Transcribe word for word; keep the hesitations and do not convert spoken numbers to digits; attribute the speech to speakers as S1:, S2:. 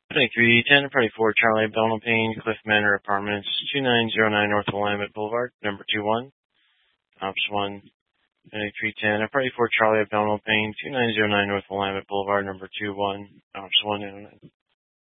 S1: twenty-three ten, party four, Charlie Abdominal Pain, Cliff Manor Apartments, two nine zero nine North Willamette Boulevard, number two one, Ops one. twenty-three ten, party four, Charlie Abdominal Pain, two nine zero nine North Willamette Boulevard, number two one, Ops one.